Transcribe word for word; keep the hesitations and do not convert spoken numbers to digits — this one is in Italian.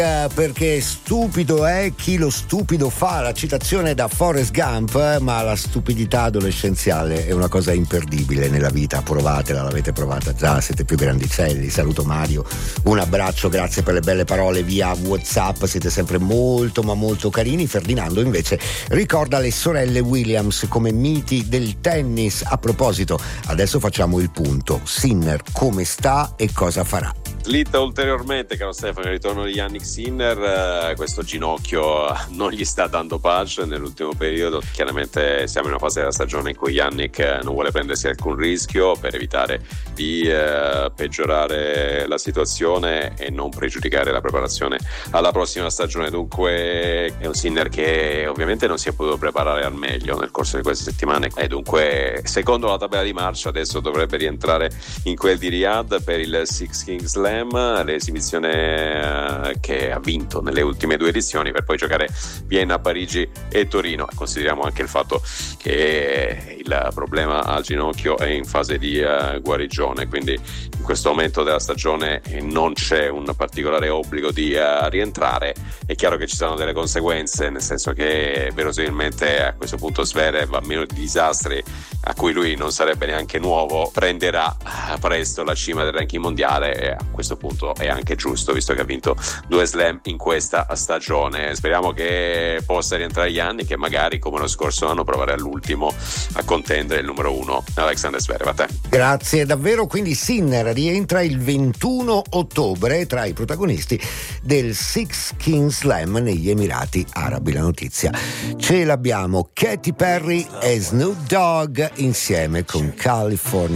Perché stupido è chi lo stupido fa, la citazione da Forrest Gump, ma la stupidità adolescenziale è una cosa imperdibile nella vita, provatela, l'avete provata già, siete più grandicelli. Saluto Mario, un abbraccio, grazie per le belle parole via WhatsApp, siete sempre molto ma molto carini. Ferdinando invece ricorda le sorelle Williams come miti del tennis. A proposito, adesso facciamo il punto: Sinner come sta e cosa farà? Slitta ulteriormente, caro Stefano, il ritorno di Jannik Sinner. Eh, questo ginocchio non gli sta dando pace nell'ultimo periodo. Chiaramente siamo in una fase della stagione in cui Jannik non vuole prendersi alcun rischio per evitare di eh, peggiorare la situazione e non pregiudicare la preparazione alla prossima stagione. Dunque è un Sinner che ovviamente non si è potuto preparare al meglio nel corso di queste settimane e dunque, secondo la tabella di marcia, adesso dovrebbe rientrare in quel di Riyadh per il Six Kings Slam, l'esibizione che ha vinto nelle ultime due edizioni, per poi giocare Vienna, Parigi e Torino. Consideriamo anche il fatto che il problema al ginocchio è in fase di uh, guarigione, quindi in questo momento della stagione non c'è un particolare obbligo di uh, rientrare. È chiaro che ci saranno delle conseguenze, nel senso che verosimilmente a questo punto Zverev, a meno di disastri a cui lui non sarebbe neanche nuovo, prenderà presto la cima del ranking mondiale, e a questo punto è anche giusto, visto che ha vinto due slam in questa stagione. Speriamo che possa rientrare Jannik, che magari come lo scorso anno provare all'ultimo a contendere il numero uno Alexander Zverev. A te. Grazie davvero. Quindi Sinner rientra il ventuno ottobre tra i protagonisti del Six Kings Slam negli Emirati Arabi. La notizia ce l'abbiamo: Katy Perry e Snoop Dogg insieme con California.